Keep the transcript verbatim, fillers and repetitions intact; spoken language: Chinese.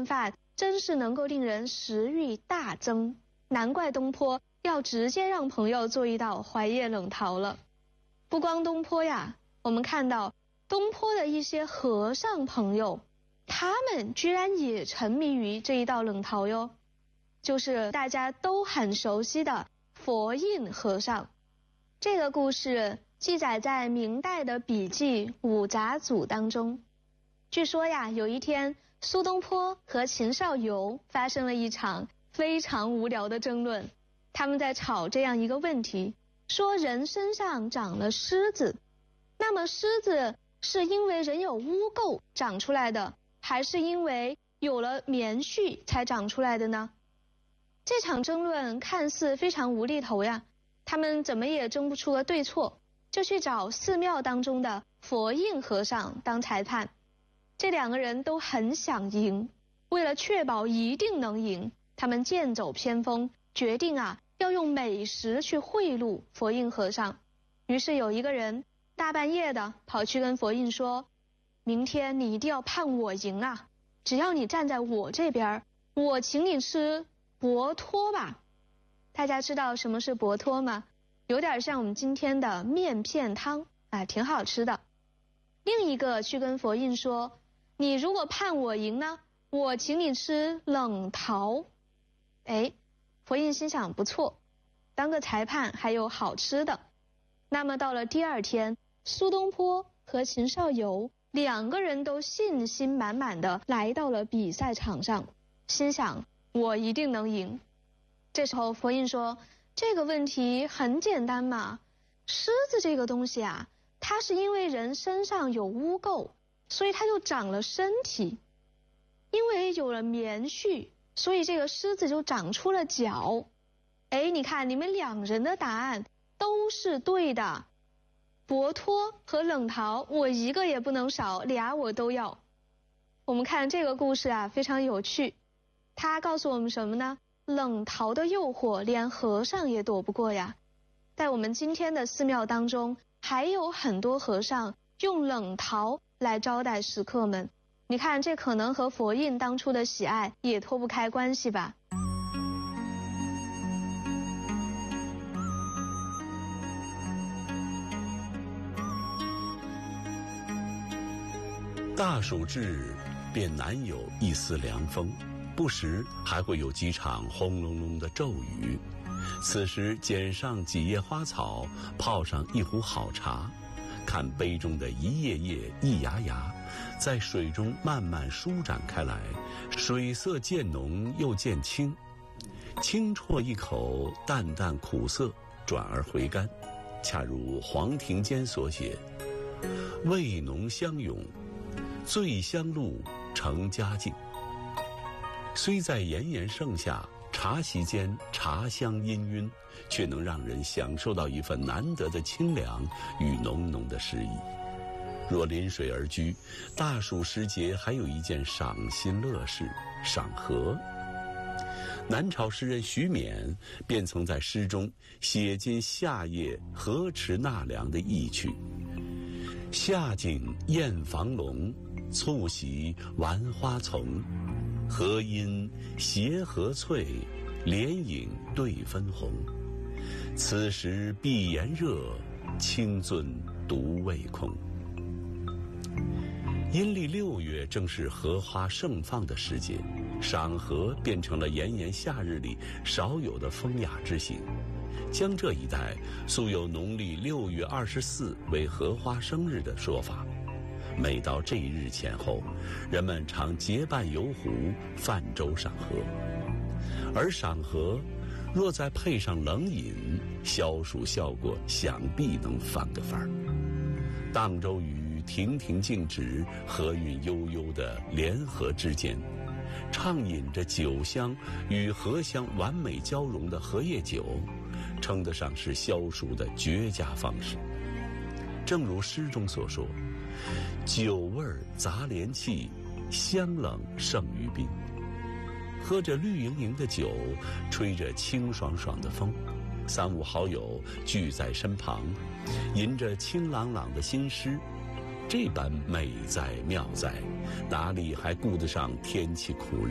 顿饭真是能够令人食欲大增，难怪东坡要直接让朋友做一道槐叶冷桃了。不光东坡呀，我们看到东坡的一些和尚朋友，他们居然也沉迷于这一道冷桃哟，就是大家都很熟悉的佛印和尚。这个故事记载在明代的笔记《五杂俎》当中。据说呀，有一天苏东坡和秦少游发生了一场非常无聊的争论，他们在吵这样一个问题，说人身上长了虱子，那么虱子是因为人有污垢长出来的，还是因为有了棉絮才长出来的呢？这场争论看似非常无厘头呀，他们怎么也争不出个对错，就去找寺庙当中的佛印和尚当裁判。这两个人都很想赢，为了确保一定能赢，他们剑走偏锋，决定啊要用美食去贿赂佛印和尚。于是有一个人大半夜的跑去跟佛印说，明天你一定要判我赢啊，只要你站在我这边，我请你吃薄托吧。大家知道什么是薄托吗？有点像我们今天的面片汤，哎，挺好吃的。另一个去跟佛印说，你如果判我赢呢，我请你吃冷桃。哎，佛印心想不错，当个裁判还有好吃的。那么到了第二天，苏东坡和秦少游两个人都信心满满的来到了比赛场上，心想我一定能赢。这时候佛印说，这个问题很简单嘛，虱子这个东西啊，它是因为人身上有污垢，所以它就长了身体，因为有了棉絮，所以这个虱子就长出了脚。哎，你看你们两人的答案都是对的，薄托和冷桃我一个也不能少，俩我都要。我们看这个故事啊，非常有趣，它告诉我们什么呢？冷桃的诱惑连和尚也躲不过呀。在我们今天的寺庙当中，还有很多和尚用冷桃来招待食客们，你看这可能和佛印当初的喜爱也脱不开关系吧。 大暑至，便难有一丝凉风，不时还会有几场轰隆隆的骤雨。此时捡上几叶花草，泡上一壶好茶，看杯中的一叶叶一芽芽在水中慢慢舒展开来，水色渐浓又渐清，清啜一口，淡淡苦涩转而回甘，恰如黄庭坚所写，味浓香涌，醉香露成佳境。虽在炎炎盛夏，茶席间茶香氤氲，却能让人享受到一份难得的清凉与浓浓的诗意。若临水而居，大暑时节还有一件赏心乐事，赏荷。南朝诗人徐勉便曾在诗中写尽夏夜荷池纳凉的意趣。夏景燕房笼，促席玩花丛，荷音斜荷翠，莲影对分红。此时碧炎热，清樽独未空。阴历六月正是荷花盛放的时节，赏荷变成了炎炎夏日里少有的风雅之行。江浙一带素有农历六月二十四为荷花生日的说法，每到这一日前后，人们常结伴游湖泛舟赏荷。而赏荷若再配上冷饮，消暑效果想必能翻个番儿。荡舟于亭亭静止、荷韵悠悠的莲荷之间，畅饮着酒香与荷香完美交融的荷叶酒，称得上是消暑的绝佳方式。正如诗中所说，酒味杂莲气，香冷胜于冰。喝着绿莹莹的酒，吹着清爽爽的风，三五好友聚在身旁，吟着清朗朗的新诗，这般美在妙在，哪里还顾得上天气苦